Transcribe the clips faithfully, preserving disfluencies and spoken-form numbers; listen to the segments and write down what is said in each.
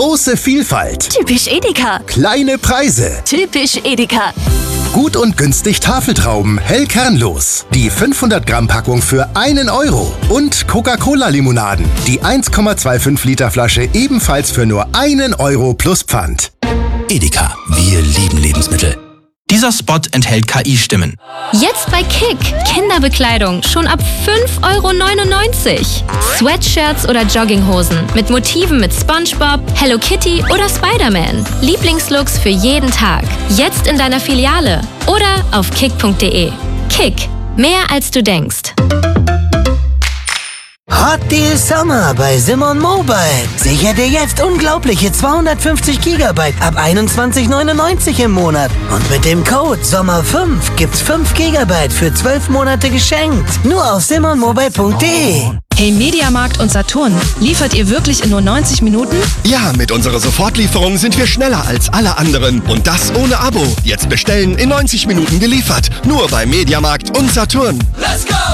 Große Vielfalt. Typisch Edeka. Kleine Preise. Typisch Edeka. Gut und günstig Tafeltrauben, hell kernlos. Die fünfhundert Gramm Packung für einen Euro. Und Coca-Cola-Limonaden. Die eins Komma fünfundzwanzig Liter Flasche ebenfalls für nur einen Euro plus Pfand. Edeka, wir lieben Lebensmittel. Dieser Spot enthält K I-Stimmen. Jetzt bei Kick. Kinderbekleidung schon ab fünf Euro neunundneunzig. Sweatshirts oder Jogginghosen mit Motiven mit SpongeBob, Hello Kitty oder Spider-Man. Lieblingslooks für jeden Tag. Jetzt in deiner Filiale oder auf kick punkt de. Kick. Mehr als du denkst. Hot Deal Summer bei Simon Mobile. Sicher dir jetzt unglaubliche zweihundertfünfzig Gigabyte ab einundzwanzig neunundneunzig im Monat. Und mit dem Code Sommer fünf gibt's fünf Gigabyte für zwölf Monate geschenkt. Nur auf simon mobile punkt de. Hey Mediamarkt und Saturn, liefert ihr wirklich in nur neunzig Minuten? Ja, mit unserer Sofortlieferung sind wir schneller als alle anderen. Und das ohne Abo. Jetzt bestellen, in neunzig Minuten geliefert. Nur bei Mediamarkt und Saturn. Let's go!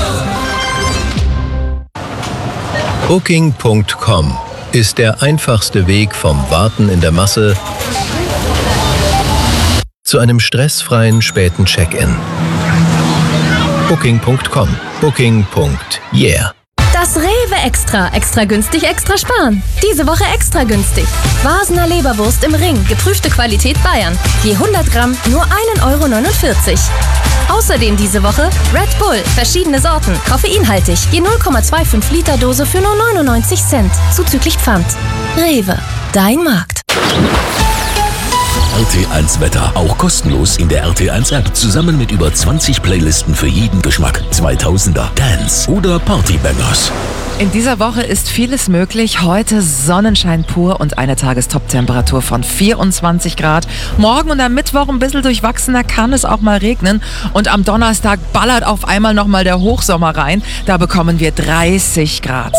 Booking punkt com ist der einfachste Weg vom Warten in der Masse zu einem stressfreien späten Check-in. Booking punkt com. Booking. Yeah. Das Rewe Extra. Extra günstig, extra sparen. Diese Woche extra günstig. Vasener Leberwurst im Ring. Geprüfte Qualität Bayern. Je hundert Gramm nur ein Euro neunundvierzig. Außerdem diese Woche Red Bull. Verschiedene Sorten. Koffeinhaltig. Je null Komma fünfundzwanzig Liter Dose für nur neunundneunzig Cent. Zuzüglich Pfand. Rewe. Dein Markt. R T eins Wetter. Auch kostenlos in der R T eins App. Zusammen mit über zwanzig Playlisten für jeden Geschmack. zweitausender, Dance oder Partybangers. In dieser Woche ist vieles möglich. Heute Sonnenschein pur und eine Tagestoptemperatur von vierundzwanzig Grad. Morgen und am Mittwoch ein bisschen durchwachsener, kann es auch mal regnen. Und am Donnerstag ballert auf einmal nochmal der Hochsommer rein. Da bekommen wir dreißig Grad.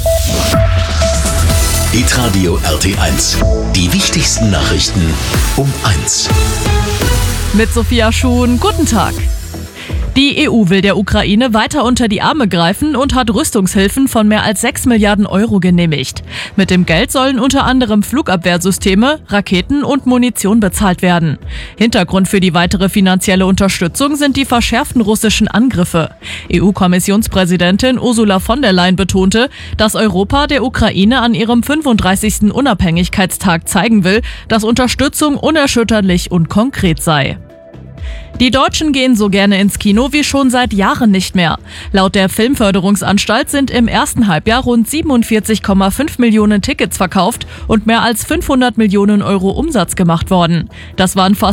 Hitradio R T eins. Die wichtigsten Nachrichten um eins. Mit Sophia Schuhn, guten Tag. Die E U will der Ukraine weiter unter die Arme greifen und hat Rüstungshilfen von mehr als sechs Milliarden Euro genehmigt. Mit dem Geld sollen unter anderem Flugabwehrsysteme, Raketen und Munition bezahlt werden. Hintergrund für die weitere finanzielle Unterstützung sind die verschärften russischen Angriffe. E U-Kommissionspräsidentin Ursula von der Leyen betonte, dass Europa der Ukraine an ihrem fünfunddreißigsten Unabhängigkeitstag zeigen will, dass Unterstützung unerschütterlich und konkret sei. Die Deutschen gehen so gerne ins Kino wie schon seit Jahren nicht mehr. Laut der Filmförderungsanstalt sind im ersten Halbjahr rund siebenundvierzig Komma fünf Millionen Tickets verkauft und mehr als fünfhundert Millionen Euro Umsatz gemacht worden. Das waren fast